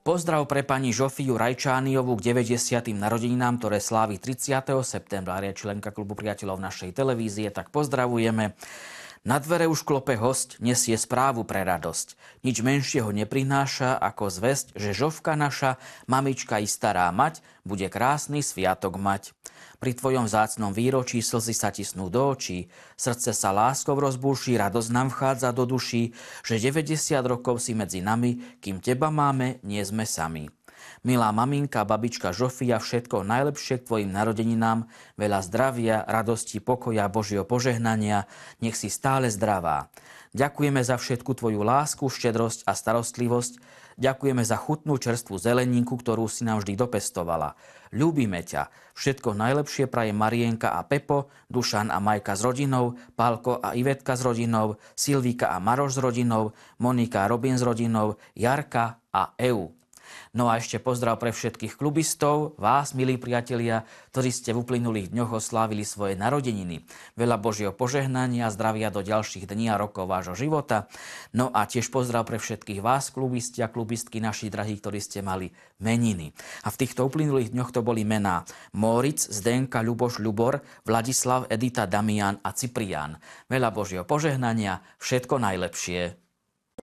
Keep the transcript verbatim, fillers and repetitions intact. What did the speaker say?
Pozdrav pre pani Žofiu Rajčániovú k deväťdesiatym narodeninám, ktoré slávi tridsiateho septembra. Je členka klubu priateľov našej televízie, tak pozdravujeme. Na dvere už klope hosť, nesie správu pre radosť. Nič menšieho neprináša ako zvesť, že Žofka naša, mamička i stará mať, bude krásny sviatok mať. Pri tvojom vzácnom výročí slzy sa tisnú do očí, srdce sa láskou rozbúši, radosť nám vchádza do duší, že deväťdesiat rokov si medzi nami, kým teba máme, nie sme sami. Milá maminka, babička Žofia, všetko najlepšie k tvojim narodeninám, veľa zdravia, radosti, pokoja, Božieho požehnania, nech si stále zdravá. Ďakujeme za všetku tvoju lásku, štedrosť a starostlivosť. Ďakujeme za chutnú čerstvú zeleninku, ktorú si nám vždy dopestovala. Ľúbime ťa. Všetko najlepšie praje Marienka a Pepo, Dušan a Majka s rodinou, Pálko a Ivetka s rodinou, Silvíka a Maroš s rodinou, Monika a Robin s rodinou, Jarka a Eu. No a ešte pozdrav pre všetkých klubistov, vás, milí priatelia, ktorí ste v uplynulých dňoch oslávili svoje narodeniny. Veľa Božieho požehnania a zdravia do ďalších dní a rokov vášho života. No a tiež pozdrav pre všetkých vás, klubisti a klubistky, naši drahí, ktorí ste mali meniny. A v týchto uplynulých dňoch to boli mená Móric, Zdenka, Ľuboš, Ľubor, Vladislav, Edita, Damian a Ciprián. Veľa Božieho požehnania, všetko najlepšie.